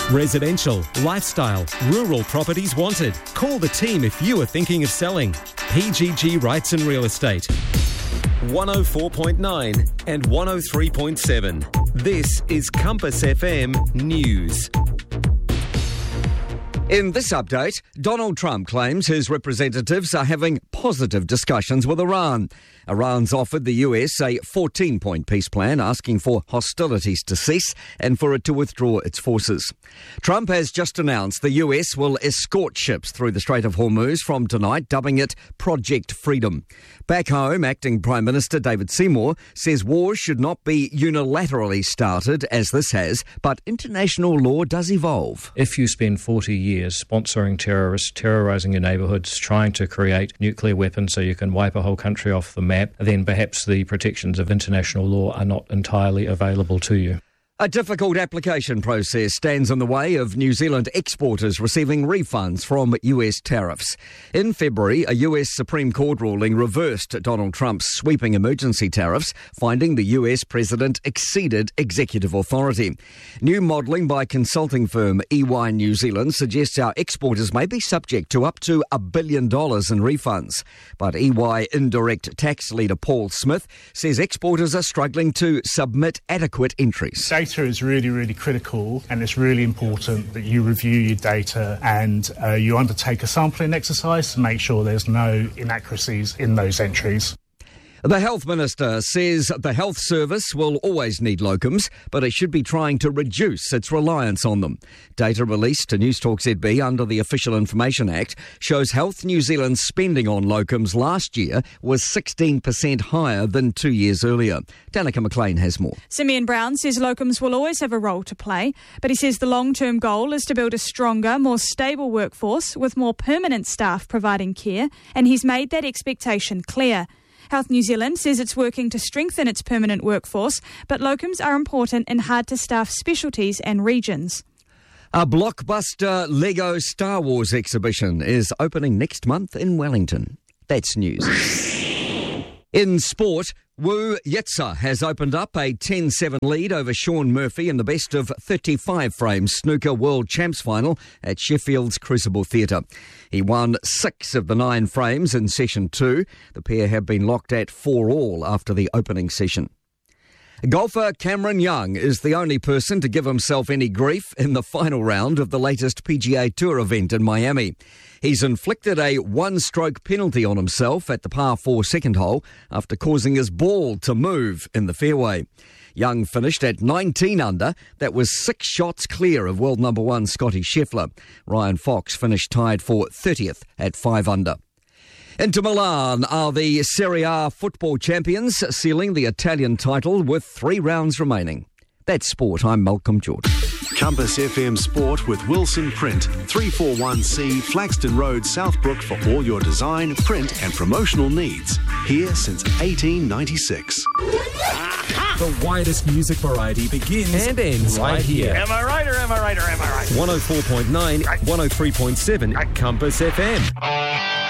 Residential, lifestyle, rural properties wanted. Call the team if you are thinking of selling. PGG Rights and Real Estate. 104.9 and 103.7. This is Compass FM News. In this update, Donald Trump claims his representatives are having positive discussions with Iran. Iran's offered the US a 14-point peace plan asking for hostilities to cease and for it to withdraw its forces. Trump has just announced the US will escort ships through the Strait of Hormuz from tonight, dubbing it Project Freedom. Back home, Acting Prime Minister David Seymour says wars should not be unilaterally started, as this has, but international law does evolve. If you spend 40 years sponsoring terrorists, terrorising your neighbourhoods, trying to create nuclear weapons so you can wipe a whole country off the map, then perhaps the protections of international law are not entirely available to you. A difficult application process stands in the way of New Zealand exporters receiving refunds from US tariffs. In February, a US Supreme Court ruling reversed Donald Trump's sweeping emergency tariffs, finding the US president exceeded executive authority. New modelling by consulting firm EY New Zealand suggests our exporters may be subject to up to $1 billion in refunds. But EY indirect tax leader Paul Smith says exporters are struggling to submit adequate entries. Data is really, really critical, and it's really important that you review your data and you undertake a sampling exercise to make sure there's no inaccuracies in those entries. The Health Minister says the health service will always need locums, but it should be trying to reduce its reliance on them. Data released to Newstalk ZB under the Official Information Act shows Health New Zealand's spending on locums last year was 16% higher than 2 years earlier. Danica McLean has more. Simeon Brown says locums will always have a role to play, but he says the long-term goal is to build a stronger, more stable workforce with more permanent staff providing care, and he's made that expectation clear. Health New Zealand says it's working to strengthen its permanent workforce, but locums are important in hard-to-staff specialties and regions. A blockbuster Lego Star Wars exhibition is opening next month in Wellington. That's news. In sport, Wu Yitsa has opened up a 10-7 lead over Sean Murphy in the best of 35 frames snooker World Champs final at Sheffield's Crucible Theatre. He won 6 of the 9 frames in session 2. The pair have been locked at 4-all after the opening session. Golfer Cameron Young is the only person to give himself any grief in the final round of the latest PGA Tour event in Miami. He's inflicted a one-stroke penalty on himself at the par 4 second hole after causing his ball to move in the fairway. Young finished at 19 under. That was 6 shots clear of world number 1 Scotty Scheffler. Ryan Fox finished tied for 30th at 5 under. Inter Milan are the Serie A football champions, sealing the Italian title with 3 rounds remaining. That's sport. I'm Malcolm Jordan. Compass FM Sport with Wilson Print, 341C Flaxton Road, Southbrook for all your design, print and promotional needs. Here since 1896. The widest music variety begins and ends right here. Am I right or am I right or am I right? 104.9, 103.7 Compass FM.